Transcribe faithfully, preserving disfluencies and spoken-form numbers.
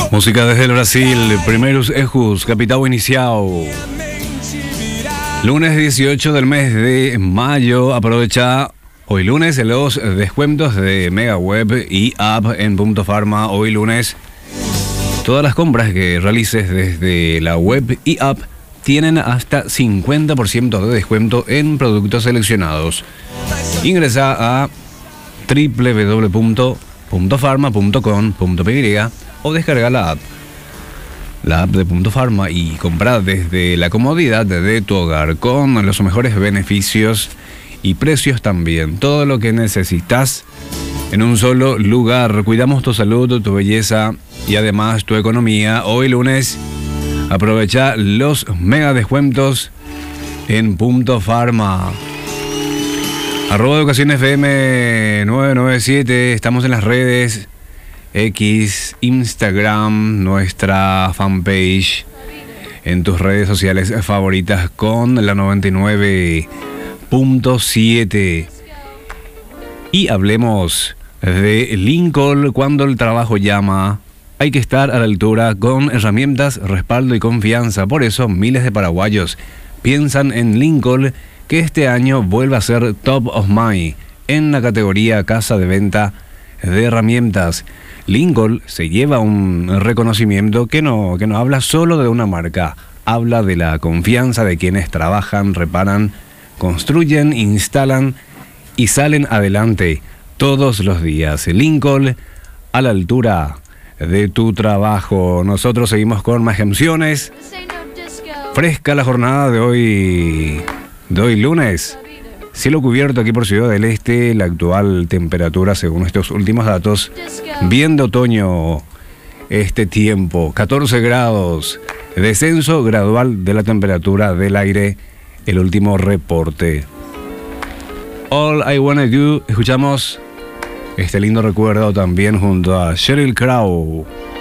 Música desde el Brasil, Primeros Ejus, Capital Inicial. Lunes dieciocho del mes de mayo, aprovecha hoy lunes los descuentos de MegaWeb y App en Punto Pharma. Hoy lunes, todas las compras que realices desde la web y app tienen hasta cincuenta por ciento de descuento en productos seleccionados. Ingresa a doble u doble u doble u punto punto pharma punto com punto p y o descarga la app. La app de Punto Pharma y compra desde la comodidad de tu hogar con los mejores beneficios y precios también. Todo lo que necesitas en un solo lugar. Cuidamos tu salud, tu belleza y además tu economía. Hoy lunes, aprovecha los mega descuentos en Punto Pharma. Arroba Educación F M nueve nueve siete. Estamos en las redes X, Instagram, nuestra fanpage, en tus redes sociales favoritas con la noventa y nueve punto siete. Y hablemos de Lincoln. Cuando el trabajo llama, hay que estar a la altura con herramientas, respaldo y confianza. Por eso miles de paraguayos piensan en Lincoln, que este año vuelve a ser Top of Mind en la categoría Casa de Venta de Herramientas. Lincoln se lleva un reconocimiento que no, que no habla solo de una marca, habla de la confianza de quienes trabajan, reparan, construyen, instalan y salen adelante todos los días. Lincoln, a la altura de tu trabajo. Nosotros seguimos con más canciones. Fresca la jornada de hoy, de hoy lunes. Cielo cubierto aquí por Ciudad del Este, la actual temperatura según estos últimos datos, bien de otoño este tiempo, catorce grados, descenso gradual de la temperatura del aire, el último reporte. All I Wanna Do, escuchamos este lindo recuerdo también junto a Sheryl Crow.